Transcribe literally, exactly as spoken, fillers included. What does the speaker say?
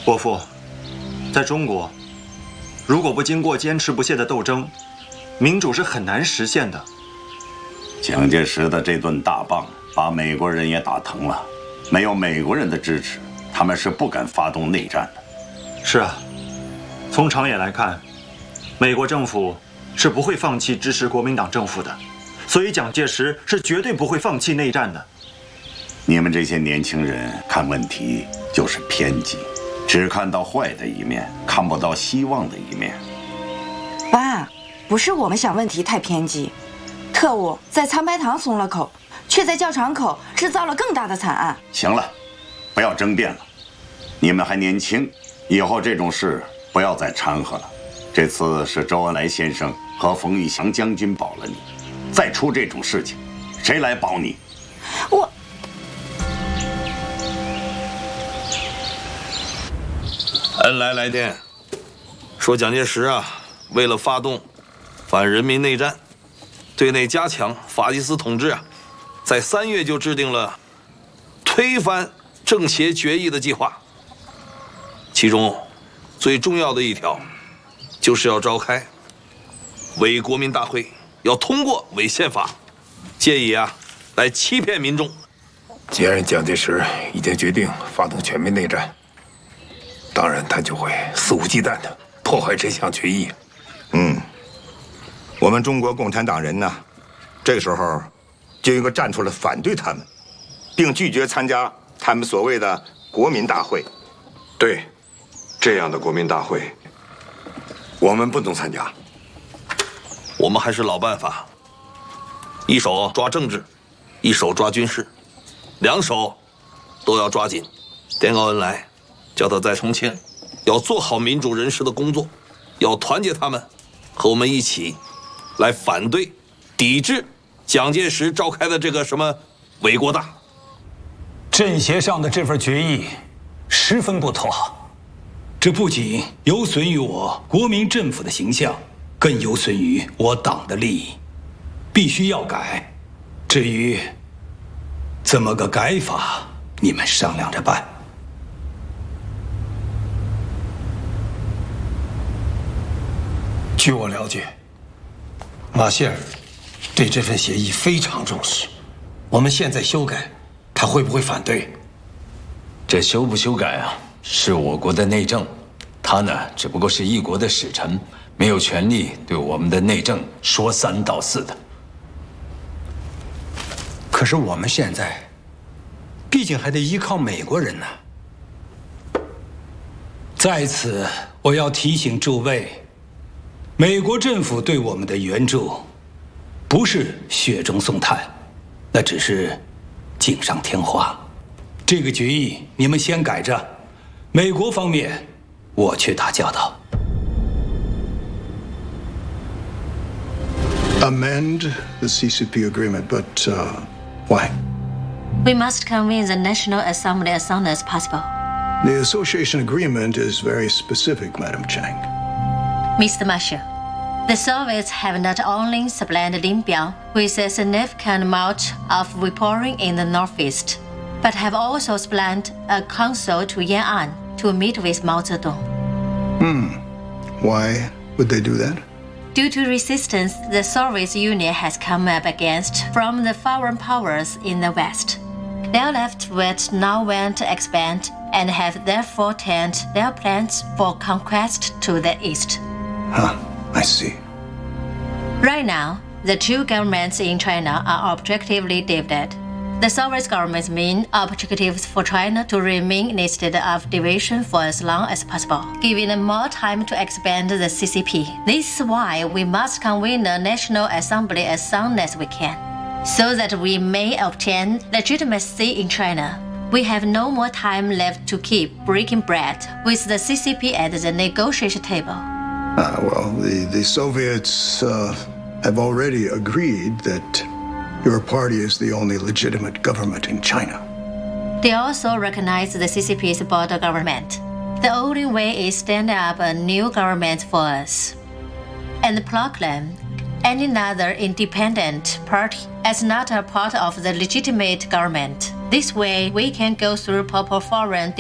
伯父，在中国，如果不经过坚持不懈的斗争，民主是很难实现的。 蒋介石的这顿大棒把美国人也打疼了，没有美国人的支持，他们是不敢发动内战的。 是啊，从长远来看，美国政府是不会放弃支持国民党政府的，所以蒋介石是绝对不会放弃内战的。 你们这些年轻人看问题就是偏激，只看到坏的一面，看不到希望的一面。 爸，不是我们想问题太偏激，特务在苍白堂松了口，却在教场口制造了更大的惨案。 行了，不要争辩了，你们还年轻，以后这种事不要再掺和了。这次是周恩来先生和冯玉祥将军保了你，再出这种事情，谁来保你？ 我。 恩来来电，说蒋介石啊，为了发动反人民内战，对内加强法西斯统治啊，在三月就制定了推翻政协决议的计划。其中最重要的一条，就是要召开伪国民大会，要通过伪宪法，借以啊来欺骗民众。 既然蒋介石已经决定发动全面内战，当然，他就会肆无忌惮地破坏这项决议。 嗯，我们中国共产党人呢，这个时候就应该站出来反对他们，并拒绝参加他们所谓的国民大会。 对，这样的国民大会，我们不能参加。 我们还是老办法，一手抓政治，一手抓军事，两手都要抓紧。电告恩来，叫他在重庆要做好民主人士的工作，要团结他们，和我们一起来反对、抵制蒋介石召开的这个什么伪国大。 政协上的这份决议十分不妥，这不仅有损于我国民政府的形象，更有损于我党的利益，必须要改。至于怎么个改法，你们商量着办。据我了解，马歇尔对这份协议非常重视。我们现在修改，他会不会反对？ 这修不修改啊，是我国的内政。他呢，只不过是一国的使臣，没有权利对我们的内政说三道四的。 可是我们现在，毕竟还得依靠美国人呢。在此，我要提醒诸位。美国政府对我们的援助，不是雪中送炭，那只是锦上添花。这个决议你们先改着，美国方面我去打交道。 Amend the C C P agreement, but uh, why? We must convene the National Assembly as soon as possible. The association agreement is very specific, Madam Chang. Mister Marshall, the Soviets have not only supplied Linbiao with a significant amount of reporting in the northeast, but have also supplied a consul to Yan'an to meet with Mao Zedong. Hmm. Why would they do that? Due to resistance the Soviet Union has come up against from the foreign powers in the West. Their left would now want to expand and have therefore turned their plans for conquest to the east. Huh, I see. Right now, the two governments in China are objectively divided. The Soviet government's main objectives for China to remain in a state of division for as long as possible, giving them more time to expand the C C P. This is why we must convene the National Assembly as soon as we can, so that we may obtain legitimacy in China. We have no more time left to keep breaking bread with the C C P at the negotiation table. Ah, well, the, the Soviets uh, have already agreed that your party is the only legitimate government in China. They also recognize the C C P's border government. The only way is stand up a new government for us and proclaim any other independent party as not a part of the legitimate government. This way, we can go through proper foreign